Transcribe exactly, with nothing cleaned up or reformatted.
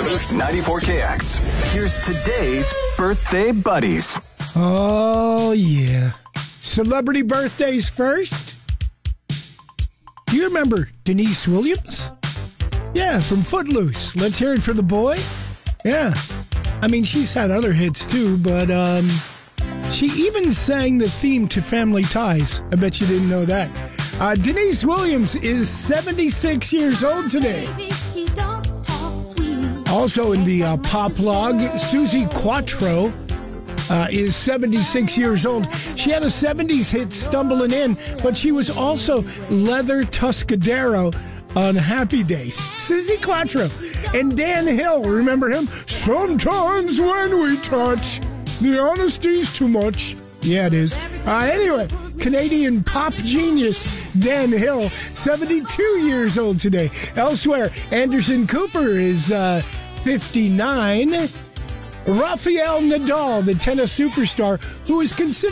ninety-four K X. Here's today's birthday buddies. Oh, yeah. Celebrity birthdays first. Do you remember Denise Williams? Yeah, from Footloose. Let's hear it for the boy. Yeah. I mean, she's had other hits too, but um, she even sang the theme to Family Ties. I bet you didn't know that. Uh, Denise Williams is seventy-six years old today. Also in the uh, pop log, Susie Quattro uh, is seventy-six years old. She had a seventies hit, Stumbling In, but she was also Leather Tuscadero on Happy Days. Susie Quattro. And Dan Hill, remember him? Sometimes when we touch, the honesty's too much. Yeah, it is. Uh, anyway, Canadian pop genius Dan Hill, seventy-two years old today. Elsewhere, Anderson Cooper is uh, fifty-nine. Rafael Nadal, the tennis superstar, who is considered